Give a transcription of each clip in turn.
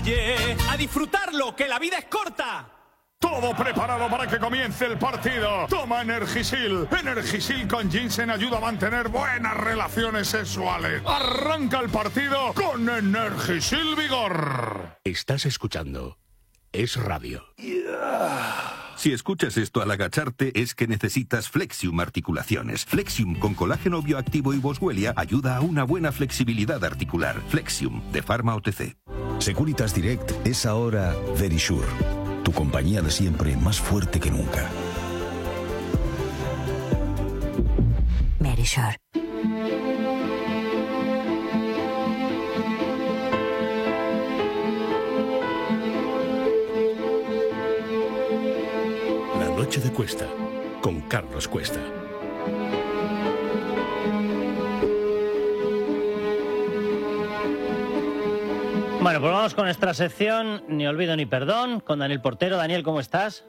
A disfrutarlo, que la vida es corta. Todo preparado para que comience el partido. Toma Energisil. Energisil con ginseng ayuda a mantener buenas relaciones sexuales. Arranca el partido con Energisil Vigor. Estás escuchando Es Radio. Si escuchas esto al agacharte es que necesitas Flexium Articulaciones. Flexium con colágeno bioactivo y boswellia ayuda a una buena flexibilidad articular. Flexium de Pharma OTC. Securitas Direct es ahora Verisure, tu compañía de siempre más fuerte que nunca. Verisure. La noche de Cuesta, con Carlos Cuesta. Bueno, pues vamos con nuestra sección Ni olvido ni perdón, con Daniel Portero. Daniel, ¿cómo estás?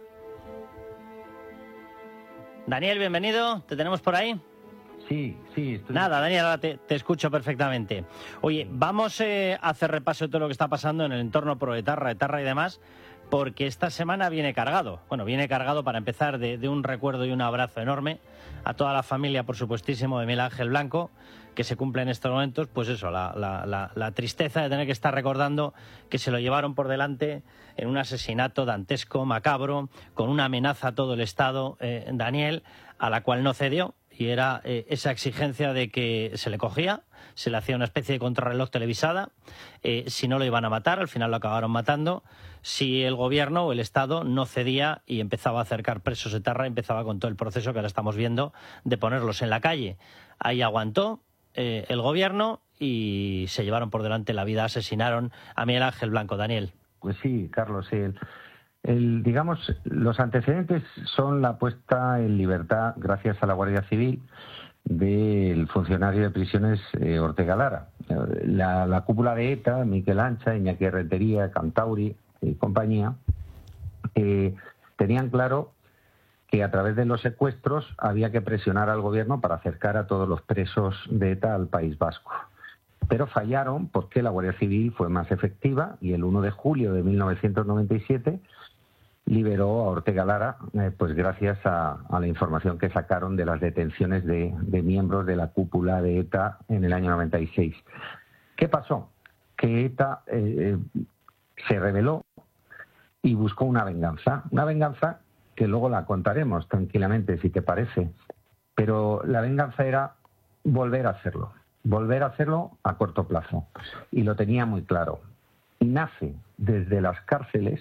Daniel, bienvenido. ¿Te tenemos por ahí? Sí. Nada, Daniel, ahora te escucho perfectamente. Oye, vamos a hacer repaso de todo lo que está pasando en el entorno proetarra, etarra y demás, porque esta semana viene cargado. Bueno, viene cargado para empezar de un recuerdo y un abrazo enorme a toda la familia, por supuestísimo, de Miguel Ángel Blanco, que se cumple en estos momentos, pues eso, la tristeza de tener que estar recordando que se lo llevaron por delante en un asesinato dantesco, macabro, con una amenaza a todo el Estado, Daniel, a la cual no cedió, y era esa exigencia de que se le cogía, se le hacía una especie de contrarreloj televisada, si no lo iban a matar, al final lo acabaron matando, si el gobierno o el Estado no cedía y empezaba a acercar presos etarra, empezaba con todo el proceso que ahora estamos viendo de ponerlos en la calle. Ahí aguantó el gobierno y se llevaron por delante la vida, asesinaron a Miguel Ángel Blanco. Daniel. Pues sí, Carlos, sí. Digamos, los antecedentes son la puesta en libertad, gracias a la Guardia Civil, del funcionario de prisiones Ortega Lara. La cúpula de ETA, Miquel Ancha, Iñaki Errentería, Cantauri y compañía, tenían claro que a través de los secuestros había que presionar al gobierno para acercar a todos los presos de ETA al País Vasco. Pero fallaron porque la Guardia Civil fue más efectiva y el 1 de julio de 1997 liberó a Ortega Lara, pues gracias a la información que sacaron de las detenciones de miembros de la cúpula de ETA en el año 96. ¿Qué pasó? Que ETA se rebeló y buscó una venganza que luego la contaremos tranquilamente, si te parece. Pero la venganza era volver a hacerlo a corto plazo. Y lo tenía muy claro. Y nace desde las cárceles,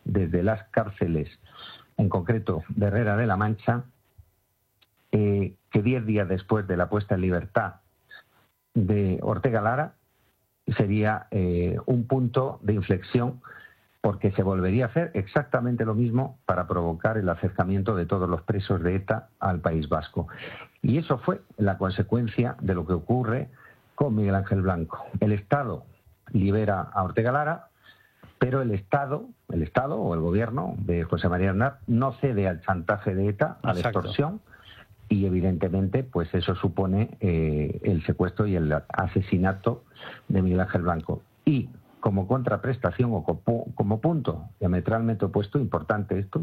en concreto de Herrera de la Mancha, que 10 días después de la puesta en libertad de Ortega Lara sería un punto de inflexión, porque se volvería a hacer exactamente lo mismo para provocar el acercamiento de todos los presos de ETA al País Vasco. Y eso fue la consecuencia de lo que ocurre con Miguel Ángel Blanco. El Estado libera a Ortega Lara, pero el Estado o el gobierno de José María Aznar no cede al chantaje de ETA, a la extorsión, y evidentemente pues eso supone el secuestro y el asesinato de Miguel Ángel Blanco. Y como contraprestación o como punto diametralmente opuesto, importante esto,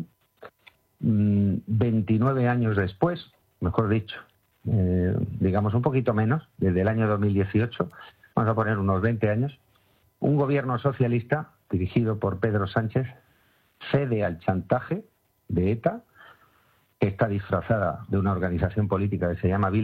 29 años después, mejor dicho, digamos un poquito menos, desde el año 2018, vamos a poner unos 20 años, un gobierno socialista dirigido por Pedro Sánchez cede al chantaje de ETA, que está disfrazada de una organización política que se llama